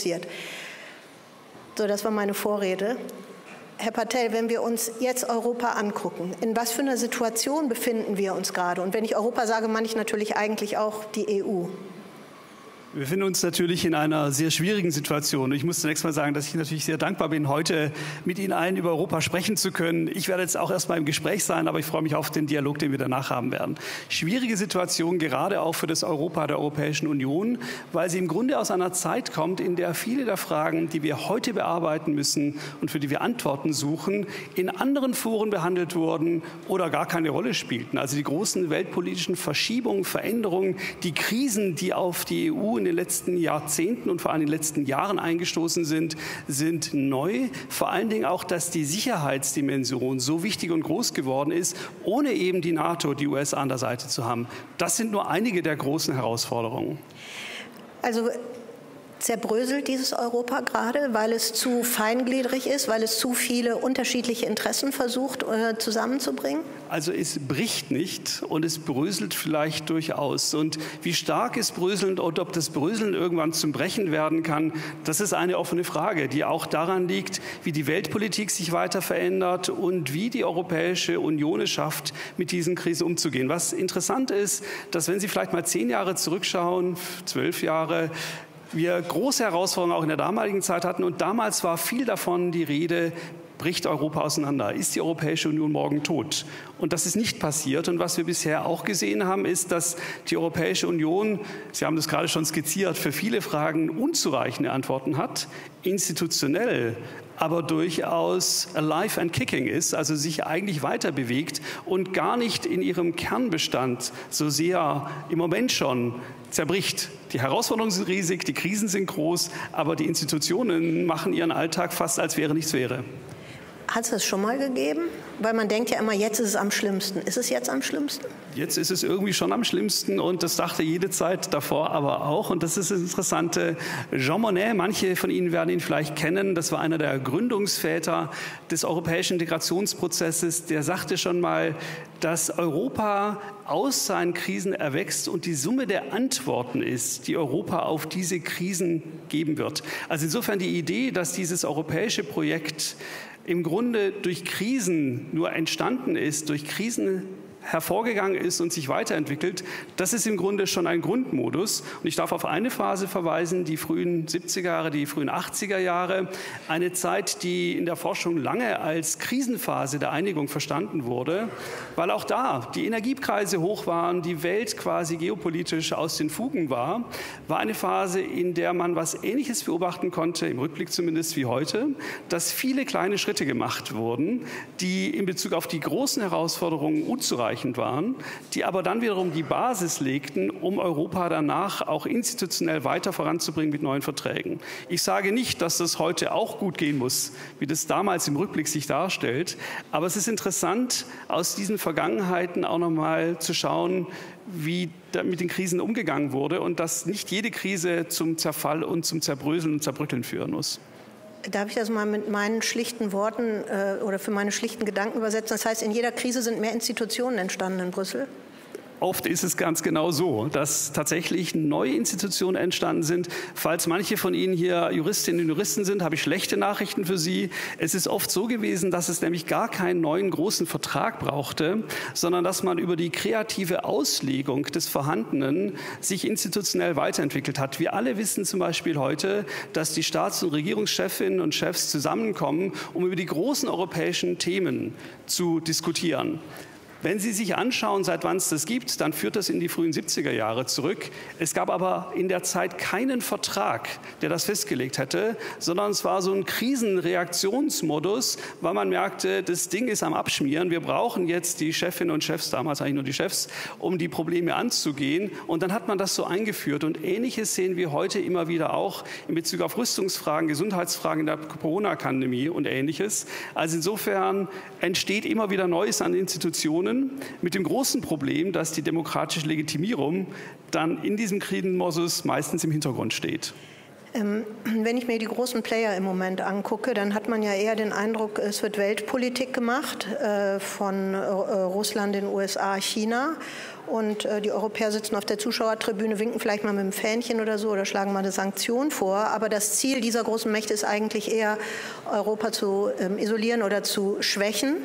produziert. So, das war meine Vorrede. Herr Patel, wenn wir uns jetzt Europa angucken, in was für einer Situation befinden wir uns gerade? Und wenn ich Europa sage, meine ich natürlich eigentlich auch die EU. Wir befinden uns natürlich in einer sehr schwierigen Situation. Ich muss zunächst mal sagen, dass ich natürlich sehr dankbar bin, heute mit Ihnen allen über Europa sprechen zu können. Ich werde jetzt auch erstmal im Gespräch sein, aber ich freue mich auf den Dialog, den wir danach haben werden. Schwierige Situation, gerade auch für das Europa der Europäischen Union, weil sie im Grunde aus einer Zeit kommt, in der viele der Fragen, die wir heute bearbeiten müssen und für die wir Antworten suchen, in anderen Foren behandelt wurden oder gar keine Rolle spielten. Also die großen weltpolitischen Verschiebungen, Veränderungen, die Krisen, die auf die EU in den letzten Jahrzehnten und vor allem in den letzten Jahren eingestoßen sind, sind neu. Vor allen Dingen auch, dass die Sicherheitsdimension so wichtig und groß geworden ist, ohne eben die NATO, die USA an der Seite zu haben. Das sind nur einige der großen Herausforderungen. Also zerbröselt dieses Europa gerade, weil es zu feingliedrig ist, weil es zu viele unterschiedliche Interessen versucht zusammenzubringen? Also es bricht nicht und es bröselt vielleicht durchaus. Und wie stark es bröselt und ob das Bröseln irgendwann zum Brechen werden kann, das ist eine offene Frage, die auch daran liegt, wie die Weltpolitik sich weiter verändert und wie die Europäische Union es schafft, mit diesen Krisen umzugehen. Was interessant ist, dass wenn Sie vielleicht mal 10 Jahre zurückschauen, 12 Jahre, wir große Herausforderungen auch in der damaligen Zeit hatten und damals war viel davon die Rede, bricht Europa auseinander? Ist die Europäische Union morgen tot? Und das ist nicht passiert. Und was wir bisher auch gesehen haben, ist, dass die Europäische Union, Sie haben das gerade schon skizziert, für viele Fragen unzureichende Antworten hat, institutionell aber durchaus alive and kicking ist, also sich eigentlich weiter bewegt und gar nicht in ihrem Kernbestand so sehr im Moment schon zerbricht. Die Herausforderungen sind riesig, die Krisen sind groß, aber die Institutionen machen ihren Alltag fast, als wäre nichts wäre. Hat es das schon mal gegeben? Weil man denkt ja immer, jetzt ist es am schlimmsten. Ist es jetzt am schlimmsten? Jetzt ist es irgendwie schon am schlimmsten und das dachte jede Zeit davor aber auch. Und das ist das Interessante. Jean Monnet, manche von Ihnen werden ihn vielleicht kennen, das war einer der Gründungsväter des europäischen Integrationsprozesses. Der sagte schon mal, dass Europa aus seinen Krisen erwächst und die Summe der Antworten ist, die Europa auf diese Krisen geben wird. Also insofern die Idee, dass dieses europäische Projekt im Grunde durch Krisen nur entstanden ist, durch Krisen hervorgegangen ist und sich weiterentwickelt, das ist im Grunde schon ein Grundmodus. Und ich darf auf eine Phase verweisen, die frühen 70er Jahre, die frühen 80er Jahre, eine Zeit, die in der Forschung lange als Krisenphase der Einigung verstanden wurde, weil auch da die Energiepreise hoch waren, die Welt quasi geopolitisch aus den Fugen war eine Phase, in der man was Ähnliches beobachten konnte, im Rückblick zumindest wie heute, dass viele kleine Schritte gemacht wurden, die in Bezug auf die großen Herausforderungen unzureichend waren, die aber dann wiederum die Basis legten, um Europa danach auch institutionell weiter voranzubringen mit neuen Verträgen. Ich sage nicht, dass das heute auch gut gehen muss, wie das damals im Rückblick sich darstellt, aber es ist interessant, aus diesen Vergangenheiten auch nochmal zu schauen, wie da mit den Krisen umgegangen wurde und dass nicht jede Krise zum Zerfall und zum Zerbröseln und Zerbröckeln führen muss. Darf ich das mal mit meinen schlichten Worten oder für meine schlichten Gedanken übersetzen? Das heißt, in jeder Krise sind mehr Institutionen entstanden in Brüssel? Oft ist es ganz genau so, dass tatsächlich neue Institutionen entstanden sind. Falls manche von Ihnen hier Juristinnen und Juristen sind, habe ich schlechte Nachrichten für Sie. Es ist oft so gewesen, dass es nämlich gar keinen neuen großen Vertrag brauchte, sondern dass man über die kreative Auslegung des Vorhandenen sich institutionell weiterentwickelt hat. Wir alle wissen zum Beispiel heute, dass die Staats- und Regierungschefinnen und Chefs zusammenkommen, um über die großen europäischen Themen zu diskutieren. Wenn Sie sich anschauen, seit wann es das gibt, dann führt das in die frühen 70er Jahre zurück. Es gab aber in der Zeit keinen Vertrag, der das festgelegt hätte, sondern es war so ein Krisenreaktionsmodus, weil man merkte, das Ding ist am Abschmieren. Wir brauchen jetzt die Chefinnen und Chefs, damals eigentlich nur die Chefs, um die Probleme anzugehen. Und dann hat man das so eingeführt. Und Ähnliches sehen wir heute immer wieder auch in Bezug auf Rüstungsfragen, Gesundheitsfragen in der Corona-Pandemie und Ähnliches. Also insofern entsteht immer wieder Neues an Institutionen, mit dem großen Problem, dass die demokratische Legitimierung dann in diesem Krisenmodus meistens im Hintergrund steht. Wenn ich mir die großen Player im Moment angucke, dann hat man ja eher den Eindruck, es wird Weltpolitik gemacht von Russland, den USA, China. Und die Europäer sitzen auf der Zuschauertribüne, winken vielleicht mal mit dem Fähnchen oder so oder schlagen mal eine Sanktion vor. Aber das Ziel dieser großen Mächte ist eigentlich eher, Europa zu isolieren oder zu schwächen.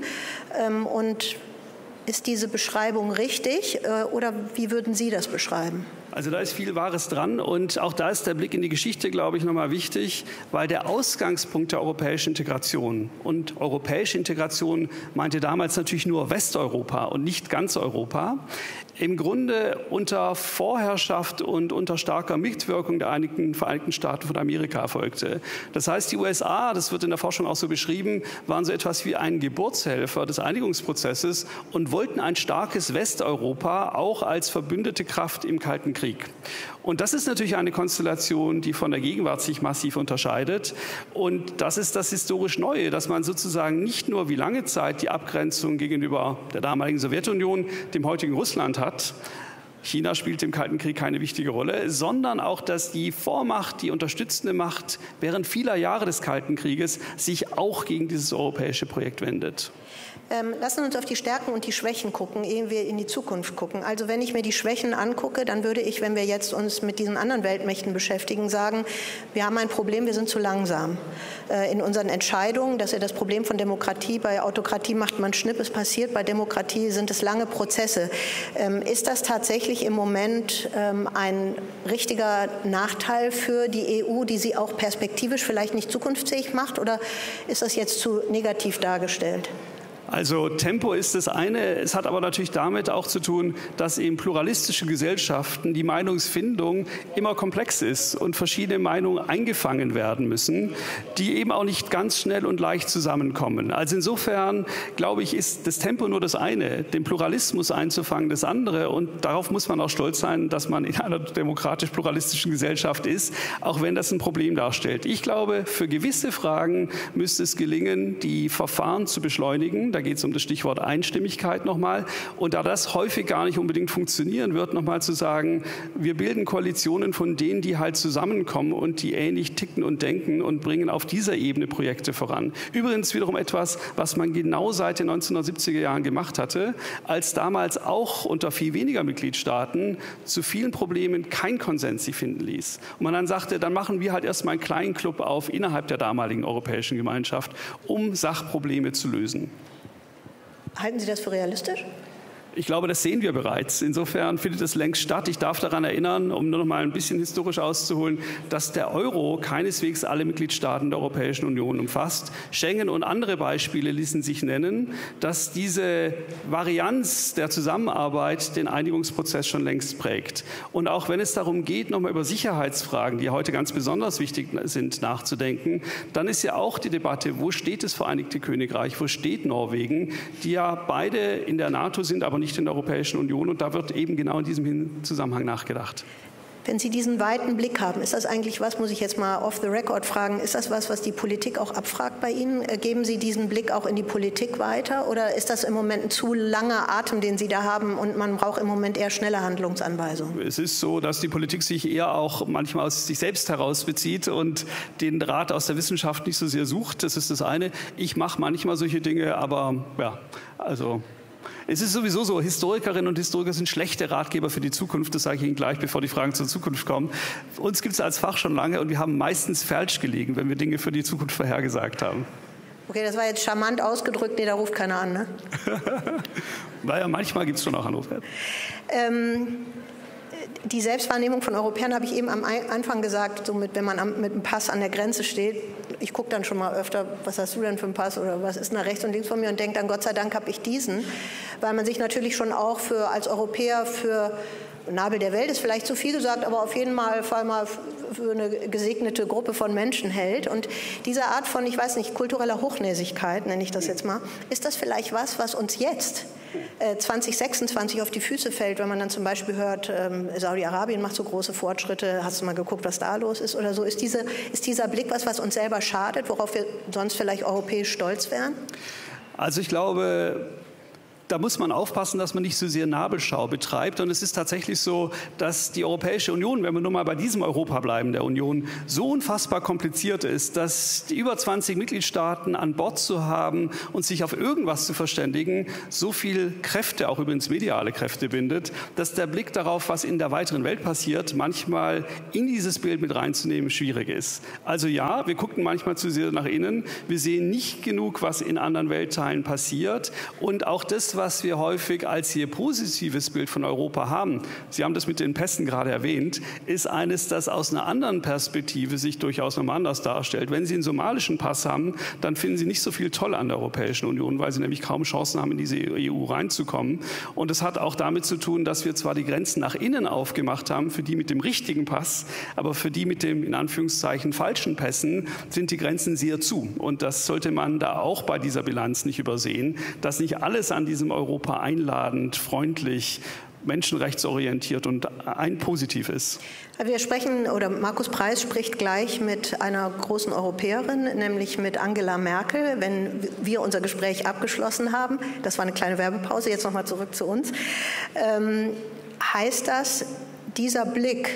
Und ist diese Beschreibung richtig oder wie würden Sie das beschreiben? Also da ist viel Wahres dran und auch da ist der Blick in die Geschichte, glaube ich, nochmal wichtig, weil der Ausgangspunkt der europäischen Integration und europäische Integration meinte damals natürlich nur Westeuropa und nicht ganz Europa, im Grunde unter Vorherrschaft und unter starker Mitwirkung der Vereinigten Staaten von Amerika erfolgte. Das heißt, die USA, das wird in der Forschung auch so beschrieben, waren so etwas wie ein Geburtshelfer des Einigungsprozesses und wollten ein starkes Westeuropa auch als verbündete Kraft im Kalten Krieg. Und das ist natürlich eine Konstellation, die von der Gegenwart sich massiv unterscheidet. Und das ist das historisch Neue, dass man sozusagen nicht nur wie lange Zeit die Abgrenzung gegenüber der damaligen Sowjetunion, dem heutigen Russland hat, China spielt im Kalten Krieg keine wichtige Rolle, sondern auch, dass die Vormacht, die unterstützende Macht während vieler Jahre des Kalten Krieges sich auch gegen dieses europäische Projekt wendet. Lassen wir uns auf die Stärken und die Schwächen gucken, ehe wir in die Zukunft gucken. Also wenn ich mir die Schwächen angucke, dann würde ich, wenn wir jetzt uns mit diesen anderen Weltmächten beschäftigen, sagen, wir haben ein Problem, wir sind zu langsam in unseren Entscheidungen. Das ist ja das Problem von Demokratie. Bei Autokratie macht man Schnipp, es passiert. Bei Demokratie sind es lange Prozesse. Ist das tatsächlich im Moment ein richtiger Nachteil für die EU, die sie auch perspektivisch vielleicht nicht zukunftsfähig macht? Oder ist das jetzt zu negativ dargestellt? Also Tempo ist das eine, es hat aber natürlich damit auch zu tun, dass in pluralistischen Gesellschaften die Meinungsfindung immer komplex ist und verschiedene Meinungen eingefangen werden müssen, die eben auch nicht ganz schnell und leicht zusammenkommen. Also insofern, glaube ich, ist das Tempo nur das eine, den Pluralismus einzufangen das andere und darauf muss man auch stolz sein, dass man in einer demokratisch-pluralistischen Gesellschaft ist, auch wenn das ein Problem darstellt. Ich glaube, für gewisse Fragen müsste es gelingen, die Verfahren zu beschleunigen. Da geht es um das Stichwort Einstimmigkeit nochmal. Und da das häufig gar nicht unbedingt funktionieren wird, nochmal zu sagen, wir bilden Koalitionen von denen, die halt zusammenkommen und die ähnlich ticken und denken und bringen auf dieser Ebene Projekte voran. Übrigens wiederum etwas, was man genau seit den 1970er Jahren gemacht hatte, als damals auch unter viel weniger Mitgliedstaaten zu vielen Problemen kein Konsens sich finden ließ. Und man dann sagte, dann machen wir halt erstmal einen kleinen Club auf innerhalb der damaligen Europäischen Gemeinschaft, um Sachprobleme zu lösen. Halten Sie das für realistisch? Ich glaube, das sehen wir bereits. Insofern findet es längst statt. Ich darf daran erinnern, um nur noch mal ein bisschen historisch auszuholen, dass der Euro keineswegs alle Mitgliedstaaten der Europäischen Union umfasst. Schengen und andere Beispiele ließen sich nennen, dass diese Varianz der Zusammenarbeit den Einigungsprozess schon längst prägt. Und auch wenn es darum geht, noch mal über Sicherheitsfragen, die heute ganz besonders wichtig sind, nachzudenken, dann ist ja auch die Debatte, wo steht das Vereinigte Königreich, wo steht Norwegen, die ja beide in der NATO sind, aber nicht in der Europäischen Union. Und da wird eben genau in diesem Zusammenhang nachgedacht. Wenn Sie diesen weiten Blick haben, ist das eigentlich was, muss ich jetzt mal off the record fragen, ist das was die Politik auch abfragt bei Ihnen? Geben Sie diesen Blick auch in die Politik weiter? Oder ist das im Moment ein zu langer Atem, den Sie da haben und man braucht im Moment eher schnelle Handlungsanweisungen? Es ist so, dass die Politik sich eher auch manchmal aus sich selbst heraus bezieht und den Rat aus der Wissenschaft nicht so sehr sucht. Das ist das eine. Ich mache manchmal solche Dinge, aber ja, also... Es ist sowieso so, Historikerinnen und Historiker sind schlechte Ratgeber für die Zukunft. Das sage ich Ihnen gleich, bevor die Fragen zur Zukunft kommen. Uns gibt es als Fach schon lange und wir haben meistens falsch gelegen, wenn wir Dinge für die Zukunft vorhergesagt haben. Okay, das war jetzt charmant ausgedrückt. Nee, da ruft keiner an, ne? Naja, manchmal gibt es schon auch Anrufe. Die Selbstwahrnehmung von Europäern habe ich eben am Anfang gesagt, so wenn man mit einem Pass an der Grenze steht. Ich gucke dann schon mal öfter, was hast du denn für einen Pass oder was ist nach rechts und links von mir und denke dann, Gott sei Dank habe ich diesen, weil man sich natürlich schon auch als Europäer für Nabel der Welt ist vielleicht zu viel gesagt, aber auf jeden Fall mal für eine gesegnete Gruppe von Menschen hält. Und diese Art von, ich weiß nicht, kultureller Hochnäsigkeit, nenne ich das jetzt mal, ist das vielleicht was uns jetzt 2026 auf die Füße fällt, wenn man dann zum Beispiel hört, Saudi-Arabien macht so große Fortschritte, hast du mal geguckt, was da los ist oder so? Ist dieser Blick was uns selber schadet, worauf wir sonst vielleicht europäisch stolz wären? Also ich glaube, da muss man aufpassen, dass man nicht so sehr Nabelschau betreibt. Und es ist tatsächlich so, dass die Europäische Union, wenn wir nur mal bei diesem Europa bleiben, der Union, so unfassbar kompliziert ist, dass die über 20 Mitgliedstaaten an Bord zu haben und sich auf irgendwas zu verständigen, so viel Kräfte, auch übrigens mediale Kräfte bindet, dass der Blick darauf, was in der weiteren Welt passiert, manchmal in dieses Bild mit reinzunehmen, schwierig ist. Also ja, wir gucken manchmal zu sehr nach innen. Wir sehen nicht genug, was in anderen Weltteilen passiert. Und auch das, was wir häufig als hier positives Bild von Europa haben, Sie haben das mit den Pässen gerade erwähnt, ist eines, das aus einer anderen Perspektive sich durchaus nochmal anders darstellt. Wenn Sie einen somalischen Pass haben, dann finden Sie nicht so viel toll an der Europäischen Union, weil Sie nämlich kaum Chancen haben, in diese EU reinzukommen. Und es hat auch damit zu tun, dass wir zwar die Grenzen nach innen aufgemacht haben, für die mit dem richtigen Pass, aber für die mit dem in Anführungszeichen falschen Pässen sind die Grenzen sehr zu. Und das sollte man da auch bei dieser Bilanz nicht übersehen, dass nicht alles an diesem Europa einladend, freundlich, menschenrechtsorientiert und positiv ist. Wir sprechen, oder Markus Preis spricht gleich mit einer großen Europäerin, nämlich mit Angela Merkel, wenn wir unser Gespräch abgeschlossen haben. Das war eine kleine Werbepause, jetzt nochmal zurück zu uns. Heißt das, dieser Blick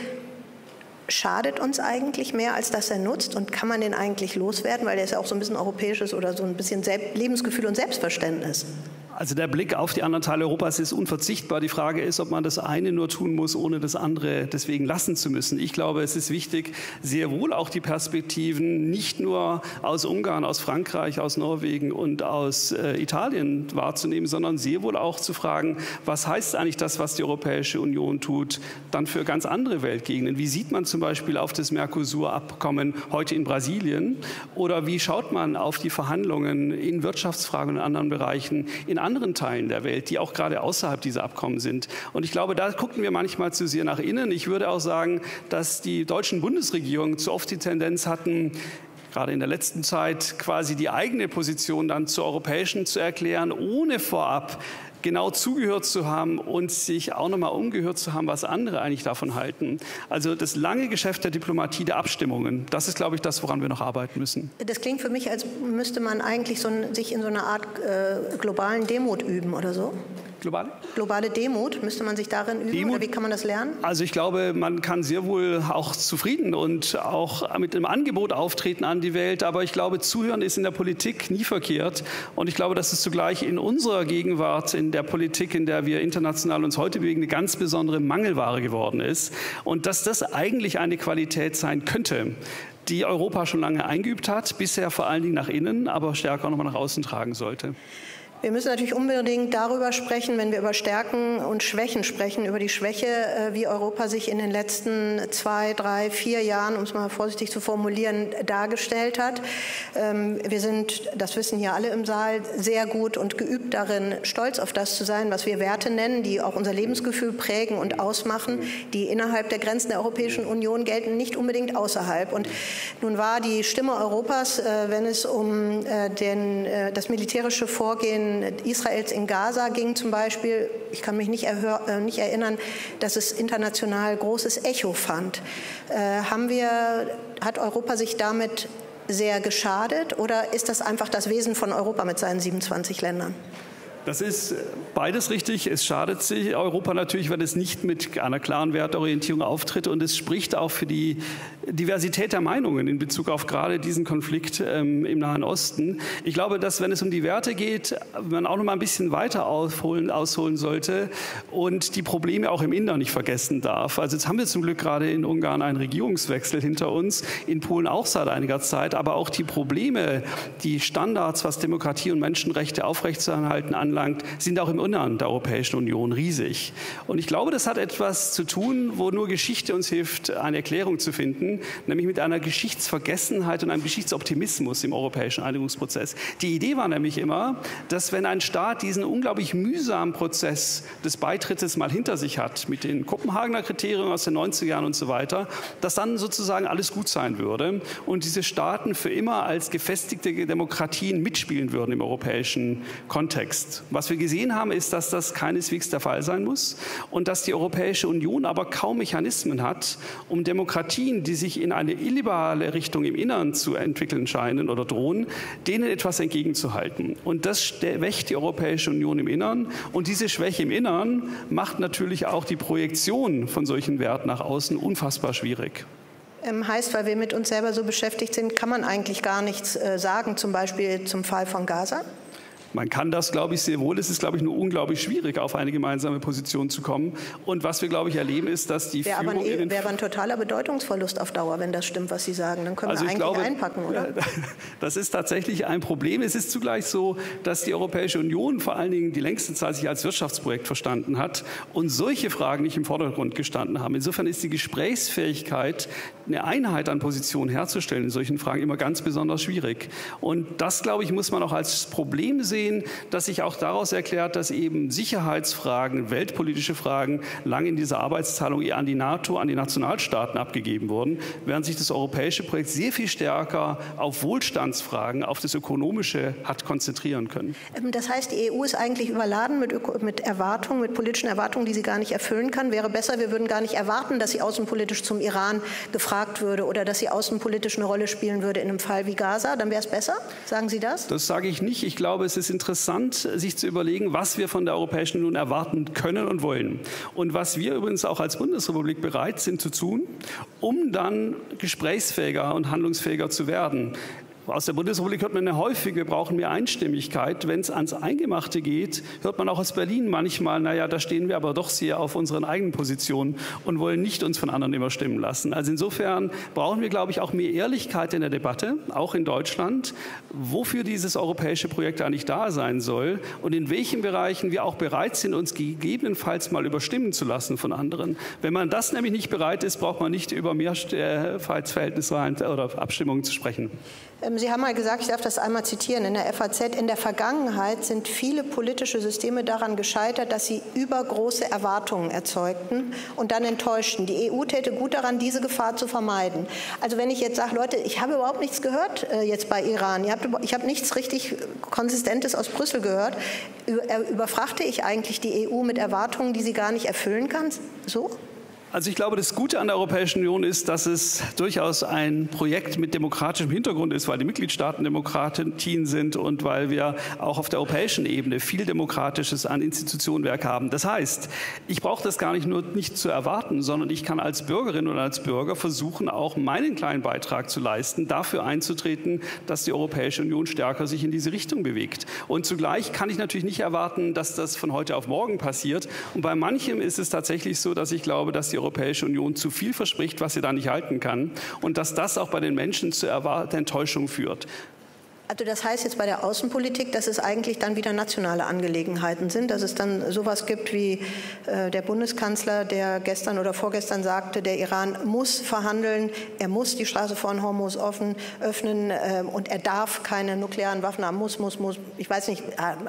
schadet uns eigentlich mehr, als dass er nutzt? Und kann man den eigentlich loswerden? Weil der ist ja auch so ein bisschen europäisches oder so ein bisschen Lebensgefühl und Selbstverständnis. Also der Blick auf die anderen Teile Europas ist unverzichtbar. Die Frage ist, ob man das eine nur tun muss, ohne das andere deswegen lassen zu müssen. Ich glaube, es ist wichtig, sehr wohl auch die Perspektiven nicht nur aus Ungarn, aus Frankreich, aus Norwegen und aus Italien wahrzunehmen, sondern sehr wohl auch zu fragen, was heißt eigentlich das, was die Europäische Union tut, dann für ganz andere Weltgegenden? Wie sieht man zum Beispiel auf das Mercosur-Abkommen heute in Brasilien? Oder wie schaut man auf die Verhandlungen in Wirtschaftsfragen und anderen Bereichen in anderen Teilen der Welt, die auch gerade außerhalb dieser Abkommen sind? Und ich glaube, da gucken wir manchmal zu sehr nach innen. Ich würde auch sagen, dass die deutschen Bundesregierungen zu oft die Tendenz hatten, gerade in der letzten Zeit quasi die eigene Position dann zur europäischen zu erklären, ohne vorab genau zugehört zu haben und sich auch noch mal umgehört zu haben, was andere eigentlich davon halten. Also das lange Geschäft der Diplomatie, der Abstimmungen, das ist, glaube ich, das, woran wir noch arbeiten müssen. Das klingt für mich, als müsste man eigentlich sich in so einer Art globalen Demut üben oder so. Globale Demut, müsste man sich darin üben oder wie kann man das lernen? Also ich glaube, man kann sehr wohl auch zufrieden und auch mit einem Angebot auftreten an die Welt, aber ich glaube, zuhören ist in der Politik nie verkehrt und ich glaube, dass es zugleich in unserer Gegenwart, in der Politik, in der wir international uns heute bewegen, eine ganz besondere Mangelware geworden ist und dass das eigentlich eine Qualität sein könnte, die Europa schon lange eingeübt hat, bisher vor allen Dingen nach innen, aber stärker noch mal nach außen tragen sollte. Wir müssen natürlich unbedingt darüber sprechen, wenn wir über Stärken und Schwächen sprechen, über die Schwäche, wie Europa sich in den letzten 2, 3, 4 Jahren, um es mal vorsichtig zu formulieren, dargestellt hat. Wir sind, das wissen hier alle im Saal, sehr gut und geübt darin, stolz auf das zu sein, was wir Werte nennen, die auch unser Lebensgefühl prägen und ausmachen, die innerhalb der Grenzen der Europäischen Union gelten, nicht unbedingt außerhalb. Und nun war die Stimme Europas, wenn es um das militärische Vorgehen Israels in Gaza ging zum Beispiel, ich kann mich nicht erinnern, dass es international großes Echo fand. Hat Europa sich damit sehr geschadet oder ist das einfach das Wesen von Europa mit seinen 27 Ländern? Das ist beides richtig. Es schadet sich Europa natürlich, wenn es nicht mit einer klaren Wertorientierung auftritt. Und es spricht auch für die Diversität der Meinungen in Bezug auf gerade diesen Konflikt im Nahen Osten. Ich glaube, dass, wenn es um die Werte geht, man auch noch mal ein bisschen weiter ausholen sollte und die Probleme auch im Inneren nicht vergessen darf. Also jetzt haben wir zum Glück gerade in Ungarn einen Regierungswechsel hinter uns, in Polen auch seit einiger Zeit. Aber auch die Probleme, die Standards, was Demokratie und Menschenrechte aufrechtzuerhalten anlangt, sind auch im Innern der Europäischen Union riesig. Und ich glaube, das hat etwas zu tun, wo nur Geschichte uns hilft, eine Erklärung zu finden, nämlich mit einer Geschichtsvergessenheit und einem Geschichtsoptimismus im europäischen Einigungsprozess. Die Idee war nämlich immer, dass wenn ein Staat diesen unglaublich mühsamen Prozess des Beitrittes mal hinter sich hat, mit den Kopenhagener Kriterien aus den 90er Jahren und so weiter, dass dann sozusagen alles gut sein würde und diese Staaten für immer als gefestigte Demokratien mitspielen würden im europäischen Kontext. Was wir gesehen haben, ist, dass das keineswegs der Fall sein muss und dass die Europäische Union aber kaum Mechanismen hat, um Demokratien, die sich in eine illiberale Richtung im Inneren zu entwickeln scheinen oder drohen, denen etwas entgegenzuhalten. Und das schwächt die Europäische Union im Inneren. Und diese Schwäche im Inneren macht natürlich auch die Projektion von solchen Werten nach außen unfassbar schwierig. Heißt, weil wir mit uns selber so beschäftigt sind, kann man eigentlich gar nichts sagen, zum Beispiel zum Fall von Gaza? Man kann das, glaube ich, sehr wohl. Es ist, glaube ich, nur unglaublich schwierig, auf eine gemeinsame Position zu kommen. Und was wir, glaube ich, erleben, ist, dass die Führung... Wäre aber ein totaler Bedeutungsverlust auf Dauer, wenn das stimmt, was Sie sagen. Dann können wir eigentlich einpacken, oder? Das ist tatsächlich ein Problem. Es ist zugleich so, dass die Europäische Union vor allen Dingen die längste Zeit sich als Wirtschaftsprojekt verstanden hat und solche Fragen nicht im Vordergrund gestanden haben. Insofern ist die Gesprächsfähigkeit, eine Einheit an Positionen herzustellen in solchen Fragen immer ganz besonders schwierig. Und das, glaube ich, muss man auch als Problem sehen, dass sich auch daraus erklärt, dass eben Sicherheitsfragen, weltpolitische Fragen lang in dieser Arbeitsteilung eher an die NATO, an die Nationalstaaten abgegeben wurden, während sich das europäische Projekt sehr viel stärker auf Wohlstandsfragen, auf das Ökonomische hat konzentrieren können. Das heißt, die EU ist eigentlich überladen mit Erwartungen, mit politischen Erwartungen, die sie gar nicht erfüllen kann. Wäre besser, wir würden gar nicht erwarten, dass sie außenpolitisch zum Iran gefragt würde oder dass sie außenpolitisch eine Rolle spielen würde in einem Fall wie Gaza. Dann wäre es besser? Sagen Sie das? Das sage ich nicht. Ich glaube, es ist interessant, sich zu überlegen, was wir von der Europäischen Union erwarten können und wollen. Und was wir übrigens auch als Bundesrepublik bereit sind zu tun, um dann gesprächsfähiger und handlungsfähiger zu werden. Aus der Bundesrepublik hört man häufig, wir brauchen mehr Einstimmigkeit. Wenn es ans Eingemachte geht, hört man auch aus Berlin manchmal, naja, da stehen wir aber doch sehr auf unseren eigenen Positionen und wollen nicht uns von anderen immer stimmen lassen. Also insofern brauchen wir, glaube ich, auch mehr Ehrlichkeit in der Debatte, auch in Deutschland, wofür dieses europäische Projekt eigentlich da sein soll und in welchen Bereichen wir auch bereit sind, uns gegebenenfalls mal überstimmen zu lassen von anderen. Wenn man das nämlich nicht bereit ist, braucht man nicht über Mehrheitsverhältnisse oder Abstimmungen zu sprechen. Sie haben mal gesagt, ich darf das einmal zitieren, in der FAZ, in der Vergangenheit sind viele politische Systeme daran gescheitert, dass sie übergroße Erwartungen erzeugten und dann enttäuschten. Die EU täte gut daran, diese Gefahr zu vermeiden. Also wenn ich jetzt sage, Leute, ich habe überhaupt nichts gehört jetzt bei Iran, ich habe nichts richtig Konsistentes aus Brüssel gehört, überfrachte ich eigentlich die EU mit Erwartungen, die sie gar nicht erfüllen kann? So? Also ich glaube, das Gute an der Europäischen Union ist, dass es durchaus ein Projekt mit demokratischem Hintergrund ist, weil die Mitgliedstaaten Demokratien sind und weil wir auch auf der europäischen Ebene viel Demokratisches an Institutionenwerk haben. Das heißt, ich brauche das gar nicht zu erwarten, sondern ich kann als Bürgerin oder als Bürger versuchen, auch meinen kleinen Beitrag zu leisten, dafür einzutreten, dass die Europäische Union stärker sich in diese Richtung bewegt. Und zugleich kann ich natürlich nicht erwarten, dass das von heute auf morgen passiert. Und bei manchem ist es tatsächlich so, dass ich glaube, dass die Europäische Union zu viel verspricht, was sie da nicht halten kann und dass das auch bei den Menschen zu erwarteten Enttäuschung führt. Also das heißt jetzt bei der Außenpolitik, dass es eigentlich dann wieder nationale Angelegenheiten sind, dass es dann sowas gibt wie der Bundeskanzler, der gestern oder vorgestern sagte, der Iran muss verhandeln, er muss die Straße vor den Hormuz öffnen und er darf keine nuklearen Waffen haben, muss. Ich weiß nicht,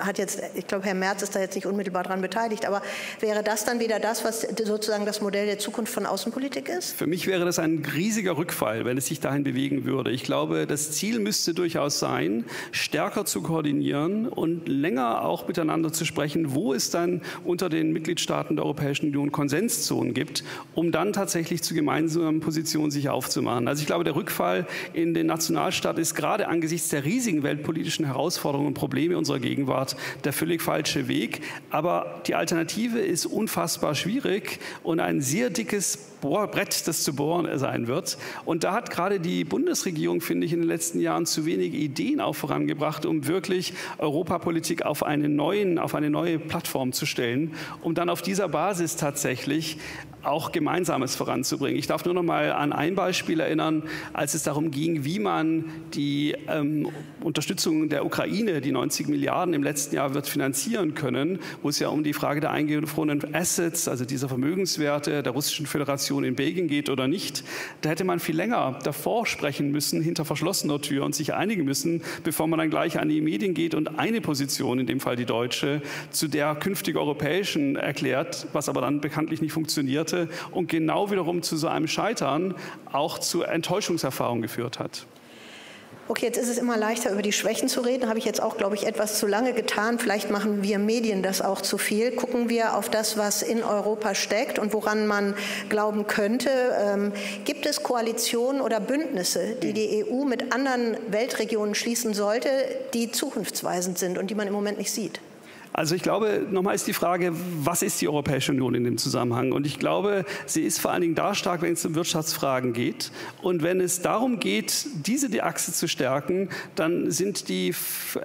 ich glaube, Herr Merz ist da jetzt nicht unmittelbar daran beteiligt, aber wäre das dann wieder das, was sozusagen das Modell der Zukunft von Außenpolitik ist? Für mich wäre das ein riesiger Rückfall, wenn es sich dahin bewegen würde. Ich glaube, das Ziel müsste durchaus sein, stärker zu koordinieren und länger auch miteinander zu sprechen, wo es dann unter den Mitgliedstaaten der Europäischen Union Konsenszonen gibt, um dann tatsächlich zu gemeinsamen Positionen sich aufzumachen. Also ich glaube, der Rückfall in den Nationalstaat ist gerade angesichts der riesigen weltpolitischen Herausforderungen und Probleme unserer Gegenwart der völlig falsche Weg. Aber die Alternative ist unfassbar schwierig und ein sehr dickes Brett, das zu bohren sein wird. Und da hat gerade die Bundesregierung, finde ich, in den letzten Jahren zu wenige Ideen auch vorangebracht, um wirklich Europapolitik auf eine neue Plattform zu stellen, um dann auf dieser Basis tatsächlich auch Gemeinsames voranzubringen. Ich darf nur noch mal an ein Beispiel erinnern, als es darum ging, wie man die Unterstützung der Ukraine, die 90 Milliarden im letzten Jahr wird finanzieren können, wo es ja um die Frage der eingefrorenen Assets, also dieser Vermögenswerte der Russischen Föderation in Belgien geht oder nicht. Da hätte man viel länger davor sprechen müssen, hinter verschlossener Tür und sich einigen müssen, bevor man dann gleich an die Medien geht und eine Position, in dem Fall die deutsche, zu der künftig europäischen erklärt, was aber dann bekanntlich nicht funktionierte und genau wiederum zu so einem Scheitern auch zu Enttäuschungserfahrungen geführt hat. Okay, jetzt ist es immer leichter, über die Schwächen zu reden. Habe ich jetzt auch, glaube ich, etwas zu lange getan. Vielleicht machen wir Medien das auch zu viel. Gucken wir auf das, was in Europa steckt und woran man glauben könnte. Gibt es Koalitionen oder Bündnisse, die die EU mit anderen Weltregionen schließen sollte, die zukunftsweisend sind und die man im Moment nicht sieht? Also ich glaube, nochmal ist die Frage, was ist die Europäische Union in dem Zusammenhang? Und ich glaube, sie ist vor allen Dingen da stark, wenn es um Wirtschaftsfragen geht. Und wenn es darum geht, die Achse zu stärken, dann sind die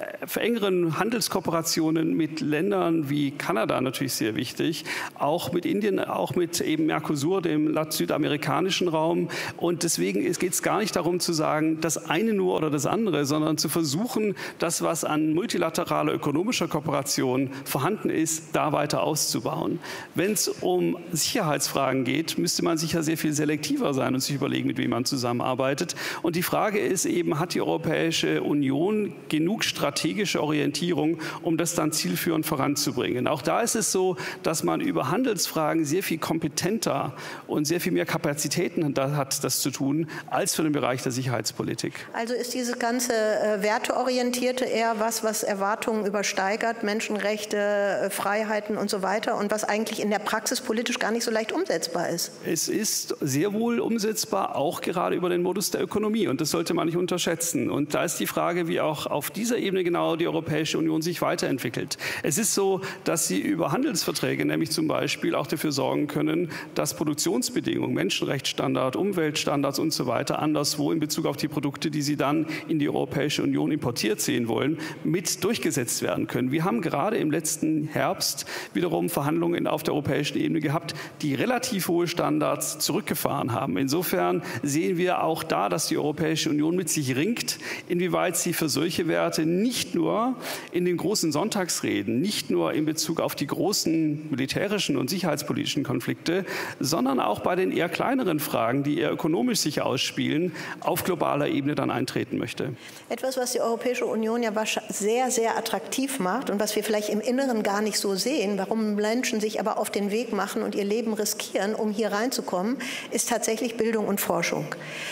engeren Handelskooperationen mit Ländern wie Kanada natürlich sehr wichtig, auch mit Indien, auch mit eben Mercosur, dem südamerikanischen Raum. Und deswegen geht es gar nicht darum zu sagen, das eine nur oder das andere, sondern zu versuchen, das, was an multilateraler ökonomischer Kooperation vorhanden ist, da weiter auszubauen. Wenn es um Sicherheitsfragen geht, müsste man sicher sehr viel selektiver sein und sich überlegen, mit wem man zusammenarbeitet. Und die Frage ist eben, hat die Europäische Union genug strategische Orientierung, um das dann zielführend voranzubringen? Auch da ist es so, dass man über Handelsfragen sehr viel kompetenter und sehr viel mehr Kapazitäten hat, das zu tun, als für den Bereich der Sicherheitspolitik. Also ist diese ganze Werteorientierte eher was Erwartungen übersteigert, Menschenrechte, Freiheiten und so weiter und was eigentlich in der Praxis politisch gar nicht so leicht umsetzbar ist? Es ist sehr wohl umsetzbar, auch gerade über den Modus der Ökonomie, und das sollte man nicht unterschätzen. Und da ist die Frage, wie auch auf dieser Ebene genau die Europäische Union sich weiterentwickelt. Es ist so, dass sie über Handelsverträge nämlich zum Beispiel auch dafür sorgen können, dass Produktionsbedingungen, Menschenrechtsstandards, Umweltstandards und so weiter anderswo in Bezug auf die Produkte, die sie dann in die Europäische Union importiert sehen wollen, mit durchgesetzt werden können. Wir haben gerade im letzten Herbst wiederum Verhandlungen auf der europäischen Ebene gehabt, die relativ hohe Standards zurückgefahren haben. Insofern sehen wir auch da, dass die Europäische Union mit sich ringt, inwieweit sie für solche Werte nicht nur in den großen Sonntagsreden, nicht nur in Bezug auf die großen militärischen und sicherheitspolitischen Konflikte, sondern auch bei den eher kleineren Fragen, die eher ökonomisch sich ausspielen, auf globaler Ebene dann eintreten möchte. Etwas, was die Europäische Union ja sehr, sehr attraktiv macht und was wir vielleicht im Inneren gar nicht so sehen, warum Menschen sich aber auf den Weg machen und ihr Leben riskieren, um hier reinzukommen, ist tatsächlich Bildung und Forschung.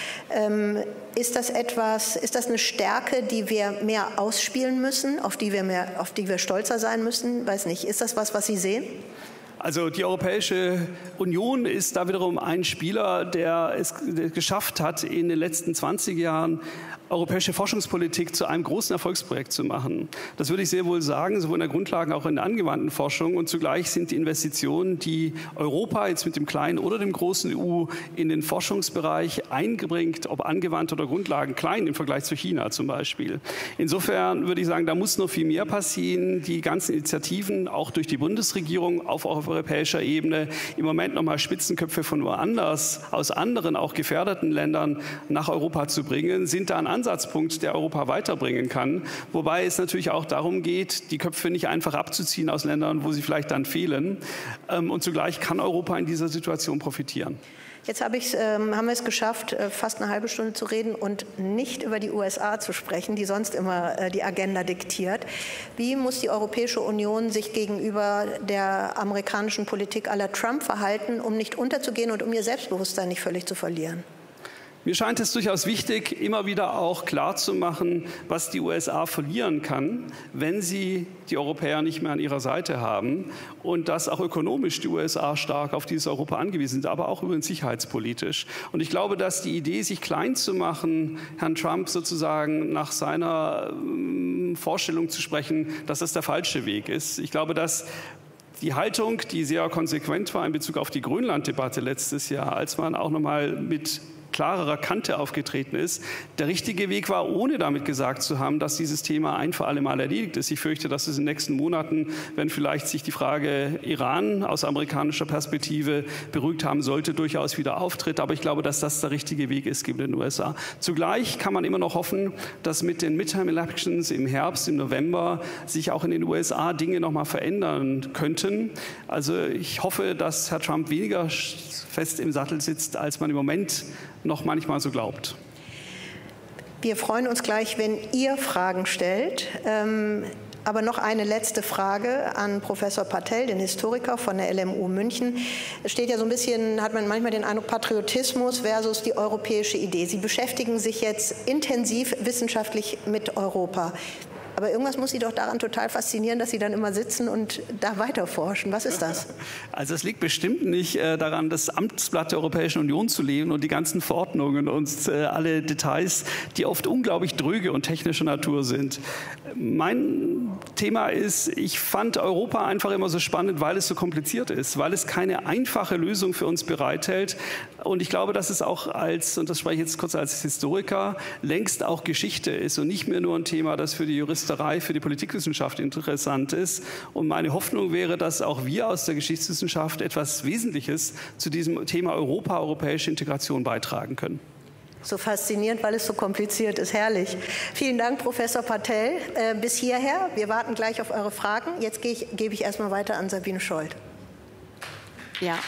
Ist das eine Stärke, die wir mehr ausspielen müssen, auf die wir stolzer sein müssen? Weiß nicht. Ist das was Sie sehen? Also die Europäische Union ist da wiederum ein Spieler, der es geschafft hat, in den letzten 20 Jahren europäische Forschungspolitik zu einem großen Erfolgsprojekt zu machen. Das würde ich sehr wohl sagen, sowohl in der Grundlagen- als auch in der angewandten Forschung. Und zugleich sind die Investitionen, die Europa jetzt mit dem kleinen oder dem großen EU in den Forschungsbereich einbringt, ob angewandt oder Grundlagen, klein im Vergleich zu China zum Beispiel. Insofern würde ich sagen, da muss noch viel mehr passieren. Die ganzen Initiativen, auch durch die Bundesregierung auf europäischer Ebene, im Moment nochmal Spitzenköpfe von woanders, aus anderen, auch gefährdeten Ländern nach Europa zu bringen, sind da ein Ansatzpunkt, der Europa weiterbringen kann. Wobei es natürlich auch darum geht, die Köpfe nicht einfach abzuziehen aus Ländern, wo sie vielleicht dann fehlen. Und zugleich kann Europa in dieser Situation profitieren. Jetzt haben wir es geschafft, fast eine halbe Stunde zu reden und nicht über die USA zu sprechen, die sonst immer die Agenda diktiert. Wie muss die Europäische Union sich gegenüber der amerikanischen Politik à la Trump verhalten, um nicht unterzugehen und um ihr Selbstbewusstsein nicht völlig zu verlieren? Mir scheint es durchaus wichtig, immer wieder auch klarzumachen, was die USA verlieren kann, wenn sie die Europäer nicht mehr an ihrer Seite haben und dass auch ökonomisch die USA stark auf dieses Europa angewiesen sind, aber auch übrigens sicherheitspolitisch. Und ich glaube, dass die Idee, sich klein zu machen, Herrn Trump sozusagen nach seiner Vorstellung zu sprechen, dass das der falsche Weg ist. Ich glaube, dass die Haltung, die sehr konsequent war in Bezug auf die Grönland-Debatte letztes Jahr, als man auch nochmal mit klarerer Kante aufgetreten ist, der richtige Weg war, ohne damit gesagt zu haben, dass dieses Thema ein für alle Mal erledigt ist. Ich fürchte, dass es in den nächsten Monaten, wenn vielleicht sich die Frage Iran aus amerikanischer Perspektive beruhigt haben sollte, durchaus wieder auftritt. Aber ich glaube, dass das der richtige Weg ist gegen den USA. Zugleich kann man immer noch hoffen, dass mit den Midterm Elections im Herbst, im November, sich auch in den USA Dinge noch mal verändern könnten. Also ich hoffe, dass Herr Trump weniger fest im Sattel sitzt, als man im Moment noch manchmal so glaubt. Wir freuen uns gleich, wenn ihr Fragen stellt. Aber noch eine letzte Frage an Professor Patel, den Historiker von der LMU München. Es steht ja so ein bisschen, hat man manchmal den Eindruck, Patriotismus versus die europäische Idee. Sie beschäftigen sich jetzt intensiv wissenschaftlich mit Europa. Aber irgendwas muss Sie doch daran total faszinieren, dass Sie dann immer sitzen und da weiterforschen. Was ist das? Also es liegt bestimmt nicht daran, das Amtsblatt der Europäischen Union zu lesen und die ganzen Verordnungen und alle Details, die oft unglaublich dröge und technischer Natur sind. Mein Thema ist, ich fand Europa einfach immer so spannend, weil es so kompliziert ist, weil es keine einfache Lösung für uns bereithält. Und ich glaube, dass es auch als, und das spreche ich jetzt kurz als Historiker, längst auch Geschichte ist und nicht mehr nur ein Thema, das für die Juristen für die Politikwissenschaft interessant ist. Und meine Hoffnung wäre, dass auch wir aus der Geschichtswissenschaft etwas Wesentliches zu diesem Thema Europa, europäische Integration beitragen können. So faszinierend, weil es so kompliziert ist. Herrlich. Vielen Dank, Professor Patel. Bis hierher. Wir warten gleich auf eure Fragen. Jetzt gebe ich erstmal weiter an Sabine Schold. Ja.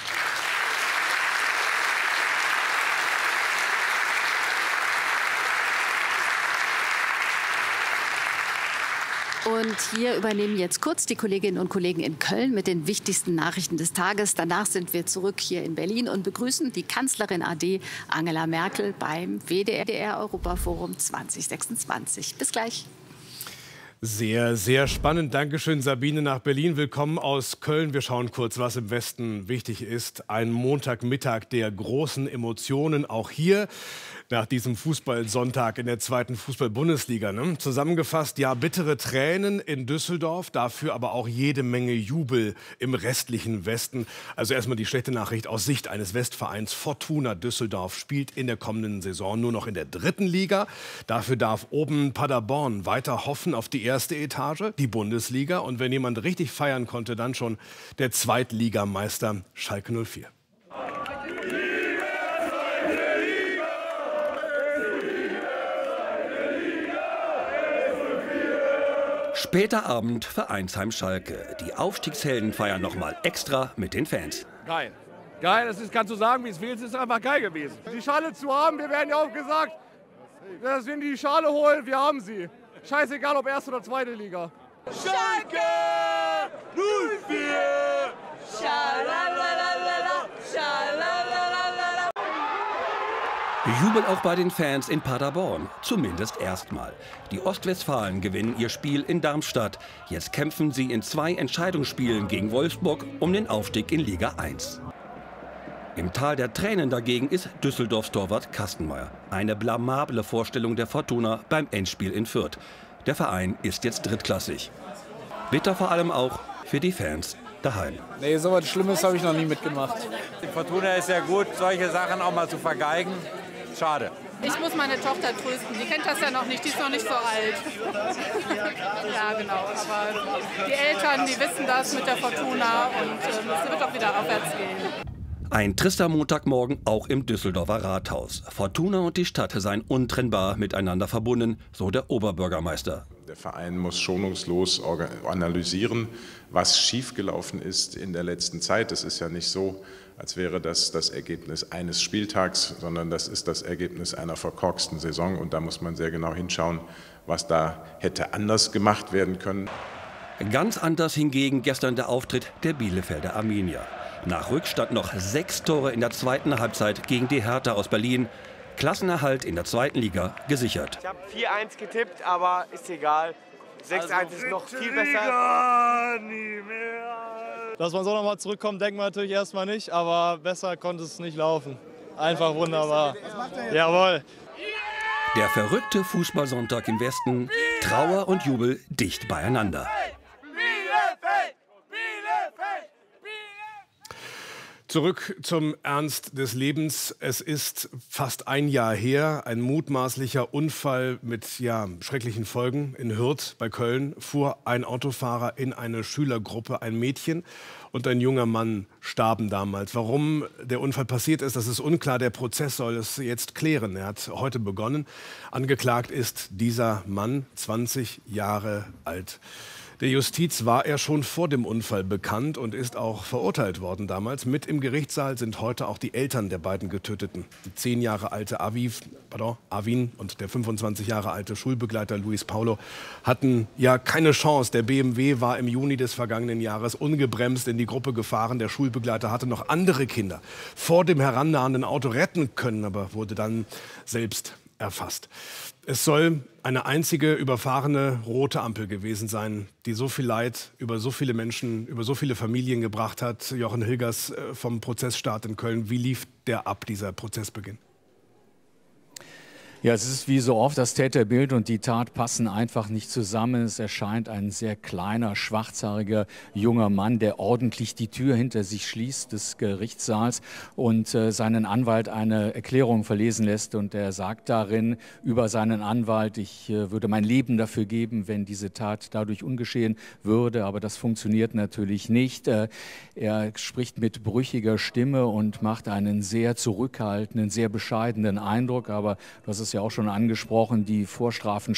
Und hier übernehmen jetzt kurz die Kolleginnen und Kollegen in Köln mit den wichtigsten Nachrichten des Tages. Danach sind wir zurück hier in Berlin und begrüßen die Kanzlerin AD Angela Merkel beim WDR-Europaforum 2026. Bis gleich. Sehr, sehr spannend. Dankeschön, Sabine, nach Berlin. Willkommen aus Köln. Wir schauen kurz, was im Westen wichtig ist. Ein Montagmittag der großen Emotionen, auch hier nach diesem Fußballsonntag in der zweiten Fußball-Bundesliga. Ne? Zusammengefasst, ja, bittere Tränen in Düsseldorf, dafür aber auch jede Menge Jubel im restlichen Westen. Also erstmal die schlechte Nachricht aus Sicht eines Westvereins. Fortuna Düsseldorf spielt in der kommenden Saison nur noch in der 3. Liga. Dafür darf oben Paderborn weiter hoffen auf die erste Etage, die Bundesliga. Und wenn jemand richtig feiern konnte, dann schon der Zweitligameister Schalke 04. Später Abend, Vereinsheim Schalke. Die Aufstiegshelden feiern nochmal extra mit den Fans. Geil. Geil, das ist, kannst du sagen, wie es will, es ist einfach geil gewesen. Die Schale zu haben, wir werden ja auch gesagt, dass wir die Schale holen, wir haben sie. Scheißegal, ob erste oder zweite Liga. Schalke 04! Schalalala, schalalala. Jubel auch bei den Fans in Paderborn, zumindest erstmal. Die Ostwestfalen gewinnen ihr Spiel in Darmstadt. Jetzt kämpfen sie in 2 Entscheidungsspielen gegen Wolfsburg um den Aufstieg in Liga 1. Im Tal der Tränen dagegen ist Düsseldorfs Torwart Kastenmeier. Eine blamable Vorstellung der Fortuna beim Endspiel in Fürth. Der Verein ist jetzt drittklassig. Bitter vor allem auch für die Fans daheim. Nee, so was Schlimmes habe ich noch nie mitgemacht. Die Fortuna ist ja gut, solche Sachen auch mal zu vergeigen. Schade. Ich muss meine Tochter trösten. Die kennt das ja noch nicht, die ist noch nicht so alt. Ja, genau. Aber die Eltern, die wissen das mit der Fortuna und es wird auch wieder aufwärts gehen. Ein trister Montagmorgen auch im Düsseldorfer Rathaus. Fortuna und die Stadt seien untrennbar miteinander verbunden, so der Oberbürgermeister. Der Verein muss schonungslos analysieren, was schiefgelaufen ist in der letzten Zeit. Es ist ja nicht so, als wäre das das Ergebnis eines Spieltags, sondern das ist das Ergebnis einer verkorksten Saison. Und da muss man sehr genau hinschauen, was da hätte anders gemacht werden können. Ganz anders hingegen gestern der Auftritt der Bielefelder Arminia. Nach Rückstand noch 6 Tore in der zweiten Halbzeit gegen die Hertha aus Berlin. Klassenerhalt in der 2. Liga gesichert. Ich habe 4-1 getippt, aber ist egal. 6-1 ist noch viel besser. Dass man so nochmal zurückkommt, denkt man natürlich erstmal nicht, aber besser konnte es nicht laufen. Einfach wunderbar. Jawohl. Der verrückte Fußballsonntag im Westen, Trauer und Jubel dicht beieinander. Zurück zum Ernst des Lebens. Es ist fast ein Jahr her. Ein mutmaßlicher Unfall mit schrecklichen Folgen in Hürth bei Köln. Fuhr ein Autofahrer in eine Schülergruppe. Ein Mädchen und ein junger Mann starben damals. Warum der Unfall passiert ist, das ist unklar. Der Prozess soll es jetzt klären. Er hat heute begonnen. Angeklagt ist dieser Mann, 20 Jahre alt. Der Justiz war er schon vor dem Unfall bekannt und ist auch verurteilt worden damals. Mit im Gerichtssaal sind heute auch die Eltern der beiden Getöteten. Die 10 Jahre alte Arvin und der 25 Jahre alte Schulbegleiter Luis Paulo hatten ja keine Chance. Der BMW war im Juni des vergangenen Jahres ungebremst in die Gruppe gefahren. Der Schulbegleiter hatte noch andere Kinder vor dem herannahenden Auto retten können, aber wurde dann selbst erfasst. Es soll eine einzige überfahrene rote Ampel gewesen sein, die so viel Leid über so viele Menschen, über so viele Familien gebracht hat. Jochen Hilgers vom Prozessstart in Köln. Wie lief der ab, dieser Prozessbeginn? Ja, es ist wie so oft, das Täterbild und die Tat passen einfach nicht zusammen. Es erscheint ein sehr kleiner, schwarzhaariger junger Mann, der ordentlich die Tür hinter sich schließt des Gerichtssaals und seinen Anwalt eine Erklärung verlesen lässt. Und er sagt darin über seinen Anwalt, ich würde mein Leben dafür geben, wenn diese Tat dadurch ungeschehen würde. Aber das funktioniert natürlich nicht. Er spricht mit brüchiger Stimme und macht einen sehr zurückhaltenden, sehr bescheidenen Eindruck. Aber du hast es ja auch schon angesprochen, die Vorstrafen